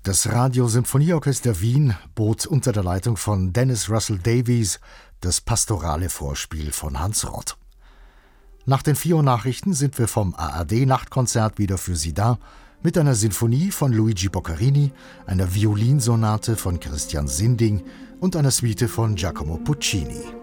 Das Radio-Symphonieorchester Wien bot unter der Leitung von Dennis Russell Davies das pastorale Vorspiel von Hans Rott. Nach den 4 Uhr Nachrichten sind wir vom ARD-Nachtkonzert wieder für Sie da, mit einer Sinfonie von Luigi Boccherini, einer Violinsonate von Christian Sinding und einer Suite von Giacomo Puccini.